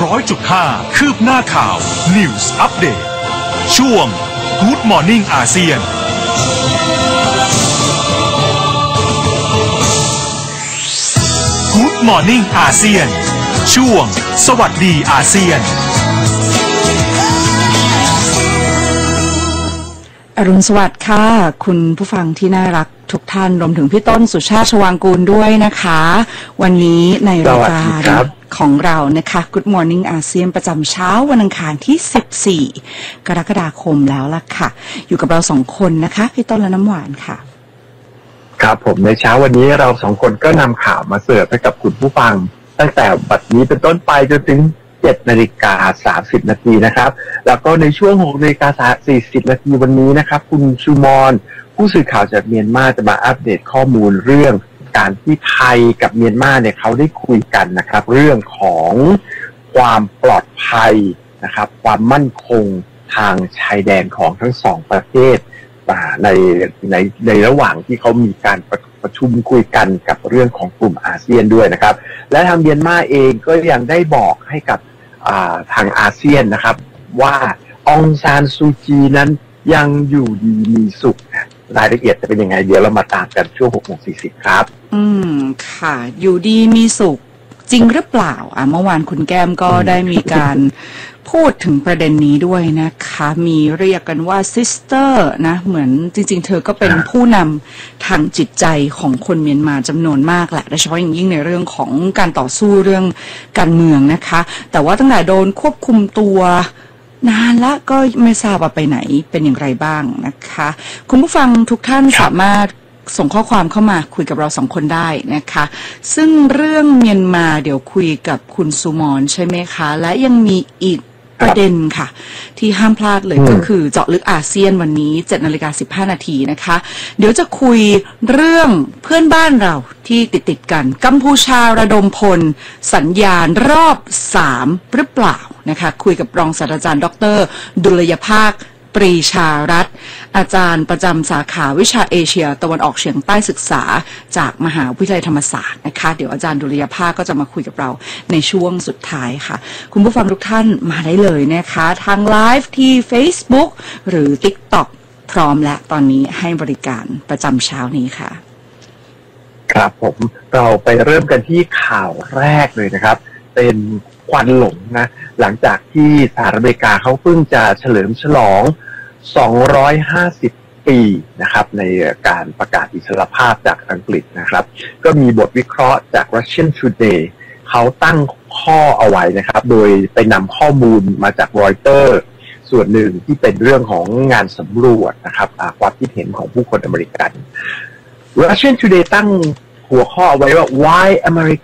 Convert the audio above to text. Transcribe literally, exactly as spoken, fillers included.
ร้อยจุดห้า คืบหน้าข่าว News Update ช่วง Good Morning อาเซียนGood Morning อาเซียนช่วงสวัสดีอาเซียนอรุณสวัสดิ์ค่ะคุณผู้ฟังที่น่ารักทุกท่านรวมถึงพี่ต้นสุชาติชวางกูลด้วยนะคะวันนี้ในรายการของเรานะคะ Good Morning อาเซียนประจำเช้าวันอังคารที่สิบสี่กรกฎาคมแล้วล่ะค่ะอยู่กับเราสองคนนะคะพี่ต้นและน้ำหวานค่ะครับผมในเช้าวันนี้เราสองคนก็นำข่าวมาเสิร์ฟให้กับคุณผู้ฟังตั้งแต่บัดนี้เป็นต้นไปจนถึงเจ็ดนาฬิกาสามสิบนาทีนะครับแล้วก็ในช่วงหกนาฬิกาสี่สิบนาทีวันนี้นะครับคุณชูมอนผู้สื่อข่าวจากเมียนมาจะมาอัปเดตข้อมูลเรื่องการที่ไทยกับเมียนมาเนี่ยเขาได้คุยกันนะครับเรื่องของความปลอดภัยนะครับความมั่นคงทางชายแดนของทั้งสองประเทศในในในระหว่างที่เขามีการประประชุมคุยกันกับเรื่องของกลุ่มอาเซียนด้วยนะครับและทางเมียนมาเองก็ยังได้บอกให้กับทางอาเซียนนะครับว่าองซานซูจีนั้นยังอยู่ดีมีสุขรายละเอียดจะเป็นยังไงเดี๋ยวเรามาตามกันช่วงหกโมงสี่สิบครับอืมค่ะอยู่ดีมีสุขจริงหรือเปล่าอ่ะเมื่อวานคุณแก้มก็ได้มีการพูดถึงประเด็นนี้ด้วยนะคะมีเรียกกันว่าซิสเตอร์นะเหมือนจริงๆเธอก็เป็นผู้นำทางจิตใจของคนเมียนมาจำนวนมากแหละโดยเฉพาะอย่างยิ่งในเรื่องของการต่อสู้เรื่องการเมืองนะคะแต่ว่าตั้งแต่โดนควบคุมตัวนานละก็ไม่ทราบว่าไปไหนเป็นอย่างไรบ้างนะคะคุณผู้ฟังทุกท่านสามารถส่งข้อความเข้ามาคุยกับเราสองคนได้นะคะซึ่งเรื่องเมียนมาเดี๋ยวคุยกับคุณสุมรใช่ไหมคะและยังมีอีกประเด็นค่ะที่ห้ามพลาดเลยก็คือเจาะลึกอาเซียนวันนี้ เจ็ดนาฬิกาสิบห้านาทีนะคะเดี๋ยวจะคุยเรื่องเพื่อนบ้านเราที่ติดติดกันกัมพูชาระดมพลสัญญาณรอบสามหรือเปล่านะคะคุยกับรองศาสตราจารย์ดร.ดุลยภาคปรีชารัตน์อาจารย์ประจำสาขาวิชาเอเชียตะวันออกเฉียงใต้ศึกษาจากมหาวิทยาลัยธรรมศาสตร์นะคะเดี๋ยวอาจารย์ดุลยภาคก็จะมาคุยกับเราในช่วงสุดท้ายค่ะคุณผู้ฟังทุกท่านมาได้เลยนะคะทางไลฟ์ที่ Facebook หรือ TikTok พร้อมและตอนนี้ให้บริการประจำเช้านี้ค่ะครับผมเราไปเริ่มกันที่ข่าวแรกเลยนะครับเป็นควันหลงนะหลังจากที่สหรัฐอเมริกาเขาเพิ่งจะเฉลิมฉลองสองร้อยห้าสิบปีนะครับในการประกาศอิสรภาพจากอังกฤษนะครับก็มีบทวิเคราะห์จาก Russian Today เขาตั้งข้อเอาไว้นะครับโดยไปนำข้อมูลมาจากรอยเตอร์ส่วนหนึ่งที่เป็นเรื่องของงานสำรวจนะครับความคิดเห็นของผู้คนอเมริกัน Russian Today ตั้งหัวข้อเอาไว้ว่า Why America